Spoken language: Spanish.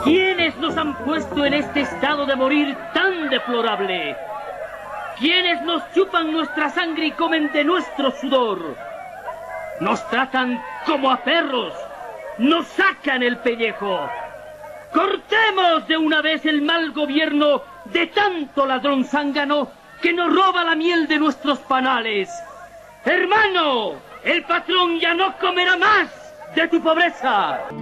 ¿Quiénes nos han puesto en este estado de morir tan deplorable? ¿Quiénes nos chupan nuestra sangre y comen de nuestro sudor? Nos tratan como a perros, nos sacan el pellejo. Cortemos de una vez el mal gobierno de tanto ladrón zángano que nos roba la miel de nuestros panales. Hermano, el patrón ya no comerá más de tu pobreza.